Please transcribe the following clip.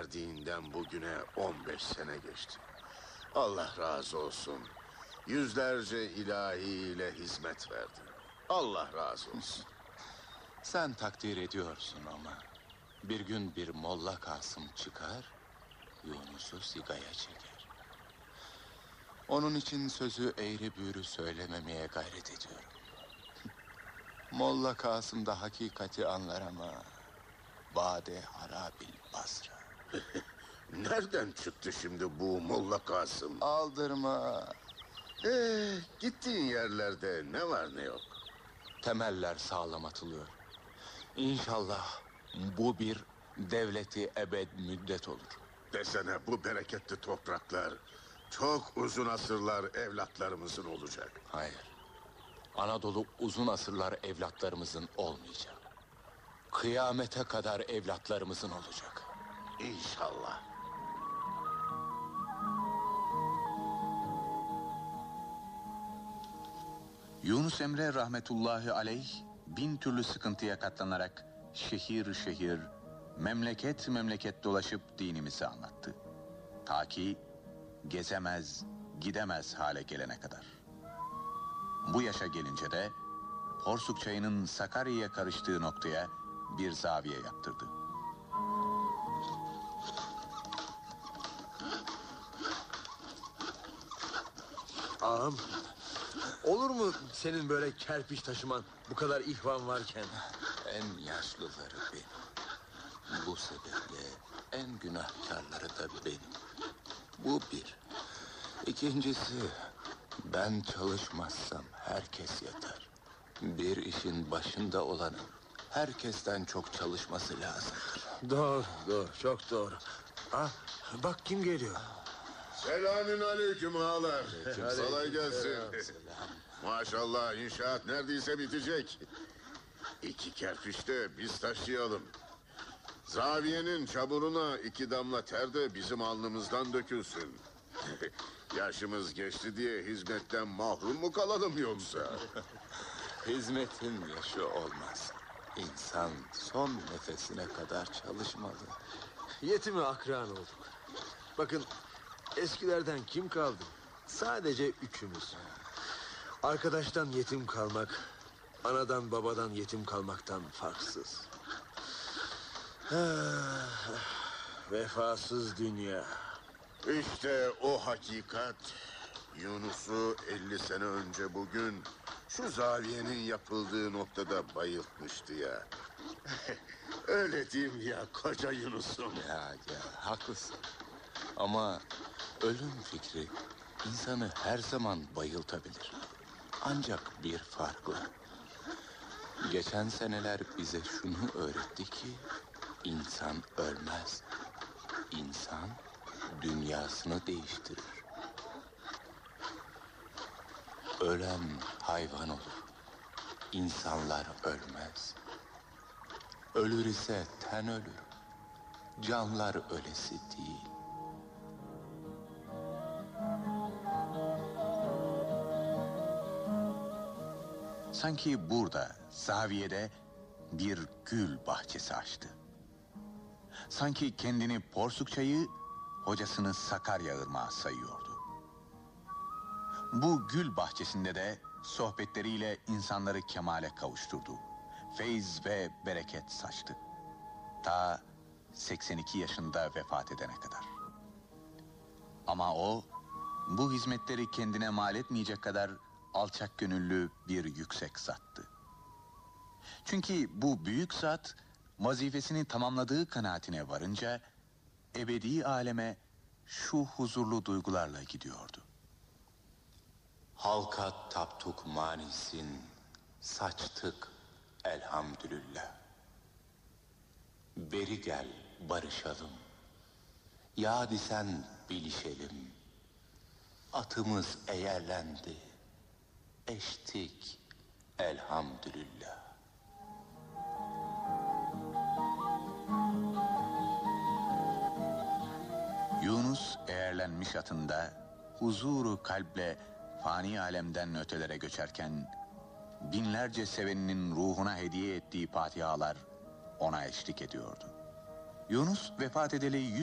verdiğinden bugüne 15 sene geçti. Allah razı olsun. Yüzlerce ilahiyle hizmet verdin. Allah razı olsun. Sen takdir ediyorsun ama bir gün bir Molla Kasım çıkar, Yunus'u sigaya çeker. Onun için sözü eğri büğrü söylememeye gayret ediyorum. Molla Kasım da hakikati anlar ama bade harabil Basra. Nereden çıktı şimdi bu Molla Kasım? Aldırma. Gittiğin yerlerde ne var ne yok? Temeller sağlam atılıyor. İnşallah bu bir devleti ebed müddet olur. Desene bu bereketli topraklar çok uzun asırlar evlatlarımızın olacak. Hayır. Anadolu uzun asırlar evlatlarımızın olmayacak. Kıyamete kadar evlatlarımızın olacak. İnşallah. Yunus Emre rahmetullahi aleyh 1000 türlü sıkıntıya katlanarak şehir şehir, memleket memleket dolaşıp dinimizi anlattı. Ta ki gezemez, gidemez hale gelene kadar. Bu yaşa gelince de Porsuk çayının Sakarya'ya karıştığı noktaya bir zaviye yaptırdı. Ağam, olur mu senin böyle kerpiç taşıman bu kadar ihvan varken? En yaşlıları benim. Bu sebeple en günahkarları da benim. Bu bir. İkincisi, ben çalışmazsam herkes yatar. Bir işin başında olanın herkesten çok çalışması lazımdır. Doğru, çok doğru. Ah, bak kim geliyor. Selamün aleyküm ağalar. Kolay gelsin. Selam. Maşallah inşaat neredeyse bitecek. 2 kerpiç de biz taşıyalım. Zaviyenin çamuruna 2 damla ter de bizim alnımızdan dökülsün. Yaşımız geçti diye hizmetten mahrum mu kalalım yoksa? Hizmetin yaşı olmaz. İnsan son nefesine kadar çalışmalı. Yetime akran olduk. Bakın eskilerden kim kaldı? Sadece üçümüz. Arkadaştan yetim kalmak, anadan babadan yetim kalmaktan farksız. Vefasız dünya. İşte o hakikat Yunus'u 50 sene önce bugün şu zaviyenin yapıldığı noktada bayıltmıştı ya. Öyle diyeyim ya koca Yunus'um. Ya haklısın. Ama ölüm fikri insanı her zaman bayıltabilir. Ancak bir farkla. Geçen seneler bize şunu öğretti ki insan ölmez. İnsan dünyasını değiştirir. Ölen hayvan olur. İnsanlar ölmez. Ölür ise ten ölür. Canlar ölesi değil. Sanki burada, zaviyede bir gül bahçesi açtı. Sanki kendini Porsuk çayı, hocasını Sakarya ırmağı sayıyordu. Bu gül bahçesinde de sohbetleriyle insanları kemale kavuşturdu. Feyz ve bereket saçtı. Ta 82 yaşında vefat edene kadar. Ama o, bu hizmetleri kendine mal etmeyecek kadar alçak gönüllü bir yüksek zattı. Çünkü bu büyük zat, vazifesini tamamladığı kanaatine varınca, ebedi aleme şu huzurlu duygularla gidiyordu. Halka taptuk manisin, saçtık elhamdülillah. Beri gel barışalım, yadi sen bilişelim. Atımız eğerlendi, eştik elhamdülillah. Yunus eğerlenmiş atında huzuru kalple fani alemden ötelere göçerken binlerce seveninin ruhuna hediye ettiği fatihalar ona eşlik ediyordu. Yunus vefat edeli